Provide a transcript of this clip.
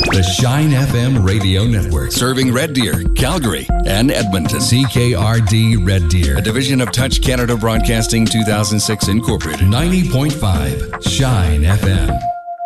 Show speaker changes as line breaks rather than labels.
The Shine FM Radio Network.
Serving Red Deer, Calgary, and Edmonton.
CKRD Red Deer.
A division of Touch Canada Broadcasting 2006 Incorporated.
90.5 Shine FM.